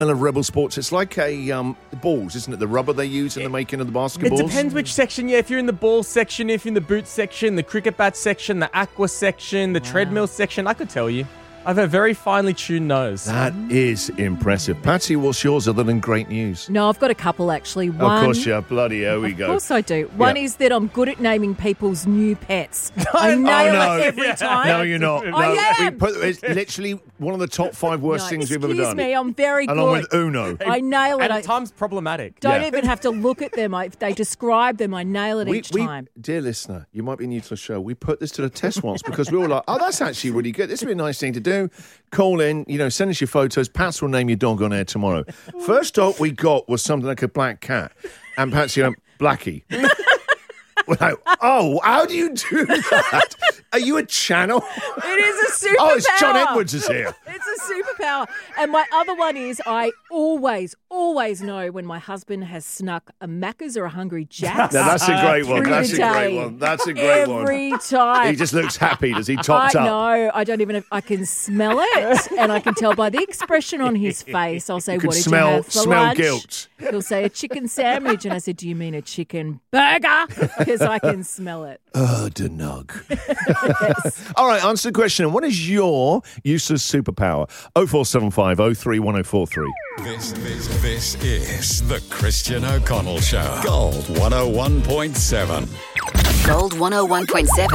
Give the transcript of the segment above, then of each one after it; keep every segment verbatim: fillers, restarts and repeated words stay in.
of Rebel Sports. It's like a um, the balls, isn't it? The rubber they use in the making of the basketballs. It depends which section. Yeah, if you're in the ball section, if you're in the boot section, the cricket bat section, the aqua section, the wow. treadmill section, I could tell you. I have a very finely tuned nose. That is impressive. Patsy, what's yours other than great news? No, I've got a couple actually. One, of course, yeah. Bloody hell we go. Of course I do. One yeah. is that I'm good at naming people's new pets. I nail oh, no. it every time. No, you're not. No, I am. We put, it's literally one of the top five worst no, things we've ever done. Excuse me, I'm very good. Along with Uno. I nail it. And at times problematic. Don't yeah. even have to look at them. I, if they describe them, I nail it we, each we, time. Dear listener, you might be new to the show. We put this to the test once because we were like, oh, that's actually really good. This would be a nice thing to do. Call in, you know, send us your photos. Pats will name your dog on air tomorrow. First dog we got was something like a black cat. And Patsy went, Blackie. We're like, oh, how do you do that? Are you a channel? It is a superpower. Oh, it's John Edwards is here. It's a superpower. And my other one is I always, always know when my husband has snuck a Macca's or a Hungry Jack's. Now, that's a great one. That's a day. great one. That's a great Every one. Every time. He just looks happy. Does he topped I up? know. I don't even have, I can smell it and I can tell by the expression on his face. I'll say, you what did smell, you have for smell lunch? guilt. He'll say a chicken sandwich. And I said, do you mean a chicken burger? Because I can smell it. Oh, denug. Yes. All right, answer the question. What is your useless superpower? oh four seven five oh three one oh four three. This, this, this is the Christian O'Connell Show. Gold one oh one point seven. Gold one oh one point seven.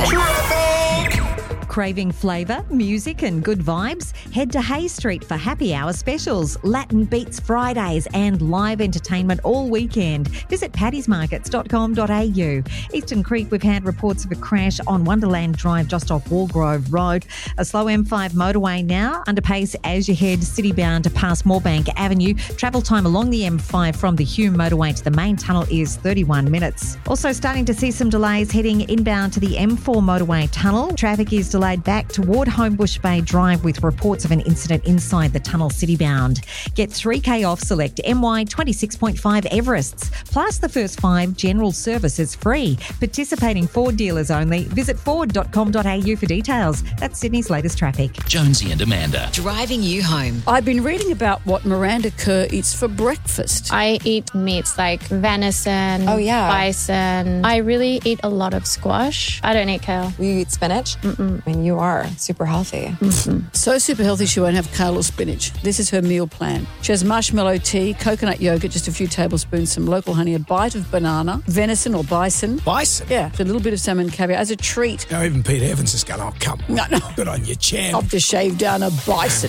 Craving flavour, music and good vibes? Head to Hay Street for happy hour specials, Latin Beats Fridays and live entertainment all weekend. Visit paddies markets dot com dot a u. Eastern Creek, we've had reports of a crash on Wonderland Drive just off Walgrove Road. A slow M five motorway now, under pace as you head city-bound to past Moorebank Avenue. Travel time along the M five from the Hume motorway to the main tunnel is thirty-one minutes. Also starting to see some delays heading inbound to the M four motorway tunnel. Traffic is delayed back toward Homebush Bay Drive with reports of an incident inside the tunnel city-bound. Get three K off select M Y twenty-six point five Everests, plus the first five general services free. Participating Ford dealers only. Visit ford dot com dot a u for details. That's Sydney's latest traffic. Jonesy and Amanda. Driving you home. I've been reading about what Miranda Kerr eats for breakfast. I eat meats like venison, oh, yeah. bison. I really eat a lot of squash. I don't eat kale. You eat spinach? Mm-mm. I mean, you are super healthy. Mm-hmm. So super healthy she won't have kale or spinach. This is her meal plan. She has marshmallow tea, coconut yogurt, just a few tablespoons, some local honey, a bite of banana, venison or bison. Bison? Yeah, a little bit of salmon caviar as a treat. Now even Peter Evans is going, oh, come on. No, no. Good on you, champ. I've just shaved down a bison.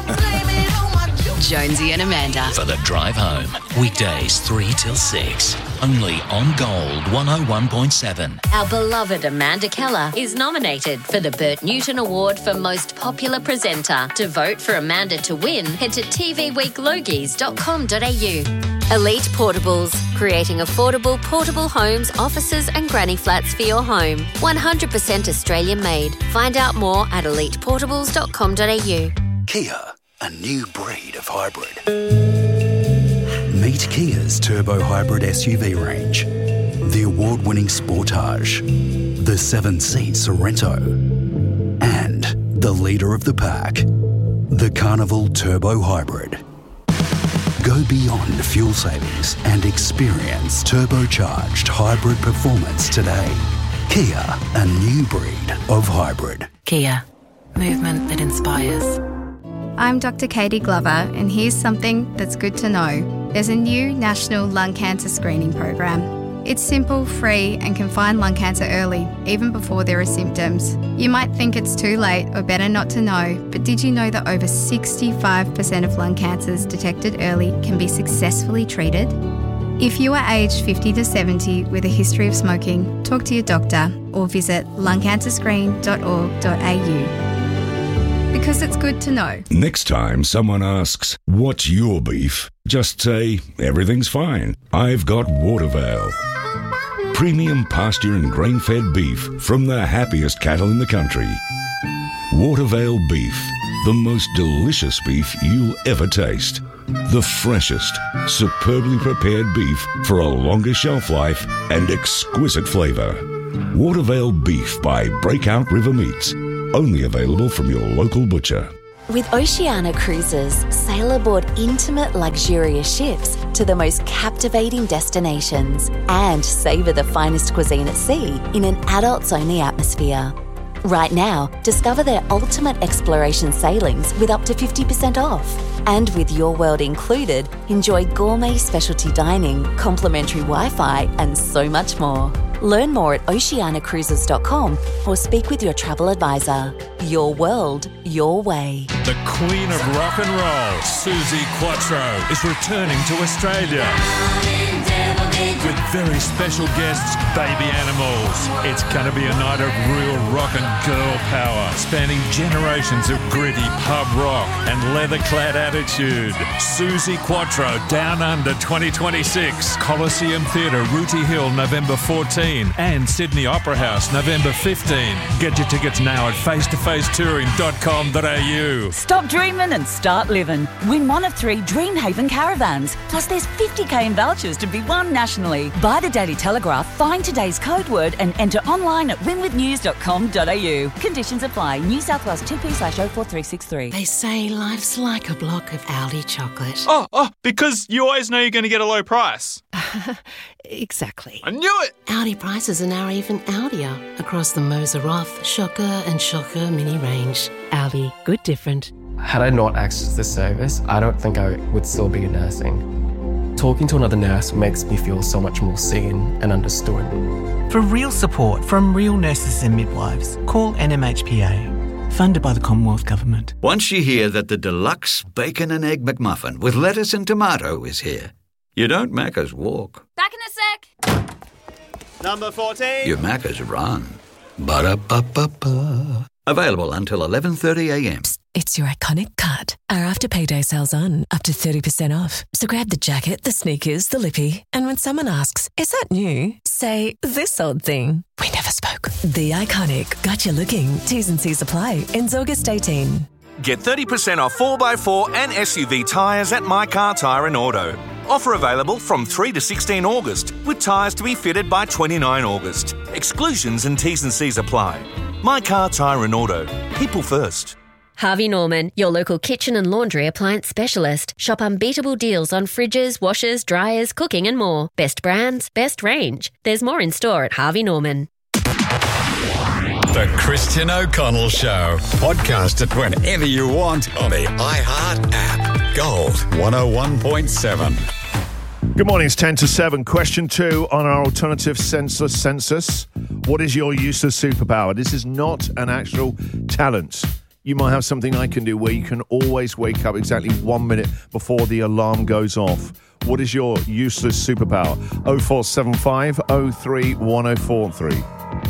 Jonesy and Amanda. For the drive home. Weekdays three till six. Only on Gold one oh one point seven. Our beloved Amanda Keller is nominated for the Bert Newton Award for Most Popular Presenter. To vote for Amanda to win, head to t v week logies dot com dot a u. Elite Portables, creating affordable portable homes, offices and granny flats for your home. one hundred percent Australian made. Find out more at elite portables dot com dot a u. Kia, a new breed of hybrid. Meet Kia's turbo hybrid S U V range. The award-winning Sportage, the seven-seat Sorento, and the leader of the pack, the Carnival Turbo Hybrid. Go beyond fuel savings and experience turbocharged hybrid performance today. Kia, a new breed of hybrid. Kia, movement that inspires. I'm Doctor Katie Glover, and here's something that's good to know. There's a new national lung cancer screening program. It's simple, free, and can find lung cancer early, even before there are symptoms. You might think it's too late or better not to know, but did you know that over sixty-five percent of lung cancers detected early can be successfully treated? If you are aged fifty to seventy with a history of smoking, talk to your doctor or visit lung cancer screen dot org dot a u. Because it's good to know. Next time someone asks, what's your beef? Just say, everything's fine. I've got Watervale. Premium pasture and grain-fed beef from the happiest cattle in the country. Watervale beef, the most delicious beef you'll ever taste. The freshest, superbly prepared beef for a longer shelf life and exquisite flavour. Watervale beef by Breakout River Meats. Only available from your local butcher. With Oceania Cruises, sail aboard intimate, luxurious ships to the most captivating destinations and savour the finest cuisine at sea in an adults-only atmosphere. Right now, discover their ultimate exploration sailings with up to fifty percent off. And with Your World included, enjoy gourmet specialty dining, complimentary Wi-Fi, and so much more. Learn more at oceania cruises dot com or speak with your travel advisor. Your world, your way. The Queen of Rock and Roll, Suzi Quatro, is returning to Australia. With very special guests, Baby Animals. It's going to be a night of real rock and girl power, spanning generations of gritty pub rock and leather-clad attitude. Suzi Quatro, Down Under twenty twenty-six, Coliseum Theatre, Rooty Hill, November fourteenth, and Sydney Opera House, November fifteenth. Get your tickets now at face to face touring dot com dot a u. Stop dreaming and start living. Win one of three Dreamhaven caravans. Plus there's fifty k in vouchers to be won nationally. Buy the Daily Telegraph, find today's code word and enter online at win with news dot com dot a u. Conditions apply. New South Wales T P slash oh four three six three. They say life's like a block of Aldi chocolate. Oh, oh, because you always know you're going to get a low price. Exactly. I knew it! Aldi prices are now even Aldier across the Moser Roth, Shocker and Shocker mini range. Aldi, good different. Had I not accessed this service, I don't think I would still be nursing. Talking to another nurse makes me feel so much more seen and understood. For real support from real nurses and midwives, call N M H P A, funded by the Commonwealth Government. Once you hear that the deluxe bacon and egg McMuffin with lettuce and tomato is here, you don't Macca's walk. Back in a sec. Number fourteen. You Macca's run. Ba-da-ba-ba-ba. Available until eleven thirty a m. It's your iconic cut. Our after payday sale's on, up to thirty percent off. So grab the jacket, the sneakers, the lippy, and when someone asks, is that new? Say, this old thing. We never spoke. The Iconic. Got you looking. T's and C's apply. Ends August eighteenth. Get thirty percent off four by four and S U V tyres at My Car Tyre and Auto. Offer available from three to sixteen August, with tyres to be fitted by twenty-nine August. Exclusions and T's and C's apply. My Car Tyre and Auto. People first. Harvey Norman, your local kitchen and laundry appliance specialist. Shop unbeatable deals on fridges, washers, dryers, cooking and more. Best brands, best range. There's more in store at Harvey Norman. The Christian O'Connell Show. Podcast it whenever you want on the iHeart app. Gold one oh one point seven. Good morning, it's ten to seven. Question two on our alternative census census. What is your useless superpower? This is not an actual talent. You might have something I can do where you can always wake up exactly one minute before the alarm goes off. What is your useless superpower? oh four seven five oh three one oh four three.